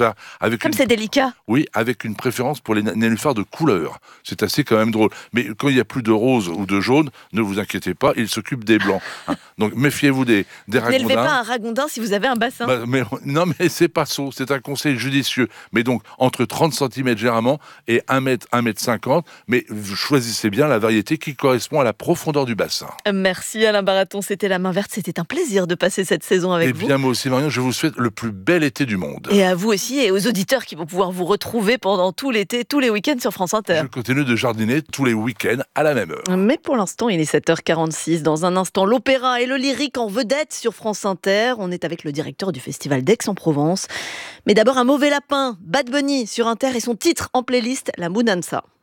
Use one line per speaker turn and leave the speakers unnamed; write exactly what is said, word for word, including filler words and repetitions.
nénuphars. Avec
Comme
une...
c'est délicat.
Oui, avec une préférence pour les nénuphars de couleur. C'est assez quand même drôle. Mais quand il n'y a plus de rose ou de jaune, ne vous inquiétez pas, il s'occupe des blancs. Hein. Donc méfiez-vous des, des
Vous n'élevez
ragondins.
pas un ragondin si vous avez un bassin.
Bah, mais, non, mais c'est pas ça. C'est un conseil judicieux. Mais donc, entre trente centimètres généralement et un mètre, un mètre cinquante. Mais vous choisissez bien la variété qui correspond à la profondeur du bassin.
Merci Alain Baraton, c'était La Main Verte. C'était un plaisir de passer cette saison avec
Eh
vous.
bien, moi aussi, Marion, je vous souhaite le plus bel été du monde.
Et à vous aussi et aux auditeurs qui vont pouvoir vous retrouver pendant tout l'été, tous les week-ends sur France Inter.
Je continue de jardiner tous les week-ends à la même heure.
Mais pour l'instant, il est sept heures quarante-six. Dans un instant, l'opéra et le lyrique en vedette sur France Inter. On est avec le directeur du festival d'Aix-en-Provence. Mais d'abord, un mauvais lapin, Bad Bunny sur Inter et son titre en playlist, La Mounansa.